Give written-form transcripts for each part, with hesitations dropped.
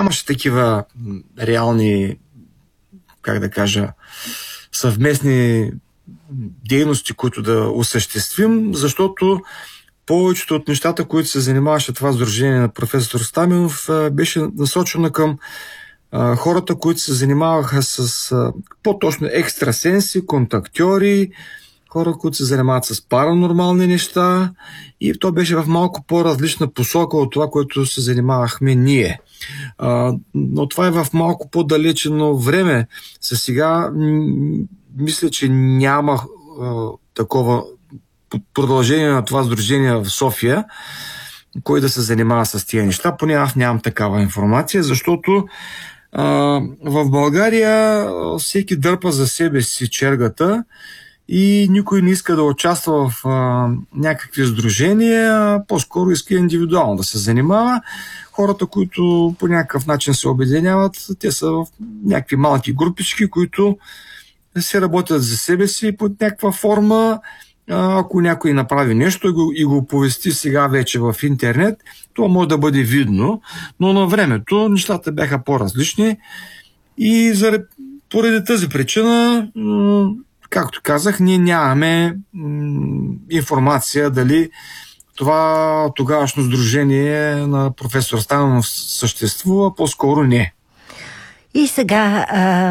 нямаше такива реални, как да кажа, съвместни дейности, които да осъществим, защото повечето от нещата, които се занимаваше това сдружение на професор Стаменов, беше насочено към хората, които се занимаваха с по-точно екстрасенси, контактьори, хора, които се занимават с паранормални неща, и то беше в малко по-различна посока от това, което се занимавахме ние. Но това е в малко по-далечено време. Сега мисля, че няма такова продължение на това сдружение в София, кой да се занимава с тия неща. Поне аз нямам такава информация, защото в България всеки дърпа за себе си чергата и никой не иска да участва в някакви сдружения, по-скоро иска индивидуално да се занимава. Хората, които по някакъв начин се обединяват, те са в някакви малки групички, които се работят за себе си под някаква форма. Ако някой направи нещо и го оповести сега вече в интернет, това може да бъде видно, но на времето нещата бяха по-различни и поради тази причина, както казах, ние нямаме информация дали това тогавашно сдружение на професор Стаменов съществува, по-скоро не. И сега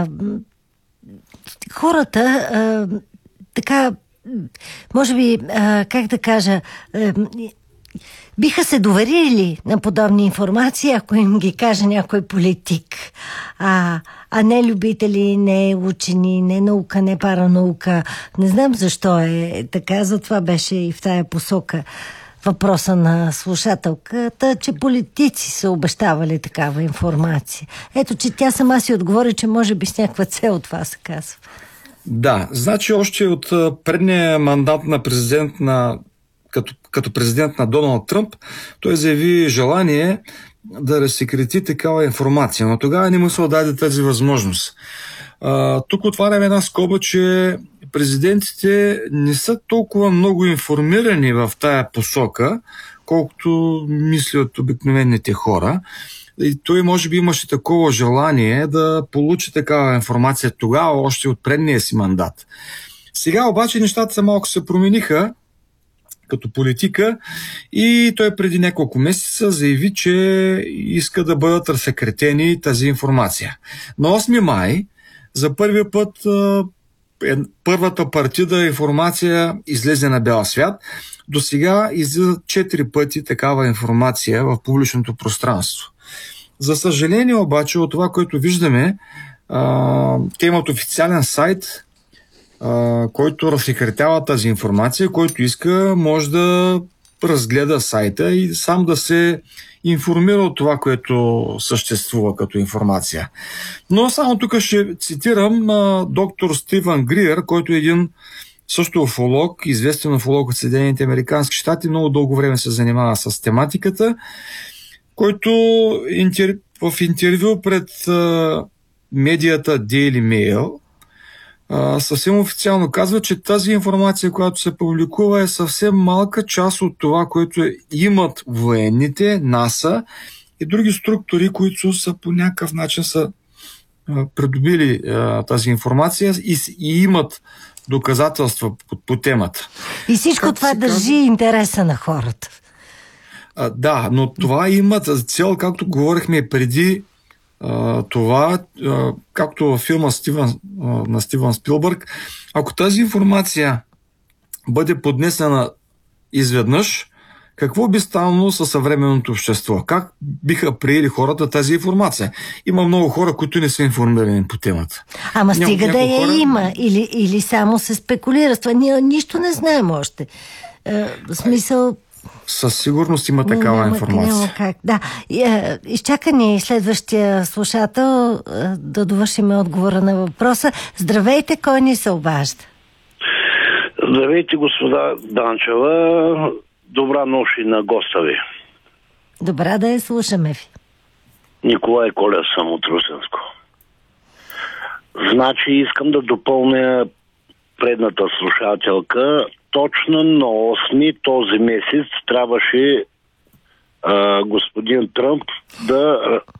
хората така, може би, как да кажа, биха се доверили на подобни информации, ако им ги каже някой политик, а не любители, не учени, не наука, не паранаука. Не знам защо е така, затова беше и в тая посока въпроса на слушателката, че политици са обещавали такава информация. Ето, че тя сама си отговори, че може би с някаква цел това се казва. Да, значи още от предния мандат на президент като президент на Доналд Тръмп, той заяви желание да разсекрети такава информация, но тогава не му се отдаде тази възможност. Тук отваряме една скоба, че президентите не са толкова много информирани в тая посока, колкото мислят обикновените хора. И той може би имаше такова желание да получи такава информация тогава, още от предния си мандат. Сега обаче нещата са малко се промениха като политика и той преди няколко месеца заяви, че иска да бъдат разсекретени тази информация. На 8 май за първи път първата партида информация излезе на бял свят. До сега излизат 4 пъти такава информация в публичното пространство. За съжаление обаче от това, което виждаме, те имат официален сайт, който разсекретява тази информация, който иска, може да разгледа сайта и сам да се информира от това, което съществува като информация. Но само тук ще цитирам доктор Стивън Гриер, който е един също уфолог, известен уфолог от Съединените американски щати, много дълго време се занимава с тематиката, който в интервю пред медията Daily Mail съвсем официално казва, че тази информация, която се публикува, е съвсем малка част от това, което имат военните, НАСА и други структури, които са по някакъв начин са придобили тази информация и имат доказателства по темата. И всичко това държи интереса на хората. Да, но това има цел, както говорихме преди това, както във филма на Стивън Спилбърг, ако тази информация бъде поднесена изведнъж, какво би станало със съвременното общество? Как биха приели хората тази информация? Има много хора, които не са информирани по темата. Ама стига да я има или само се спекулира с това. Ние нищо не знаем още. В смисъл... Със сигурност има такава информация. Няма как. Да. Изчака ни следващия слушател да довършим отговора на въпроса. Здравейте, кой ни се обажда? Здравейте, господа Данчева. Добра нощ и на госта ви. Добра да я слушаме ви. Николай Колев съм от Русенско. Значи искам да допълня предната слушателка. Точно на 8 този месец трябваше господин Тръмп да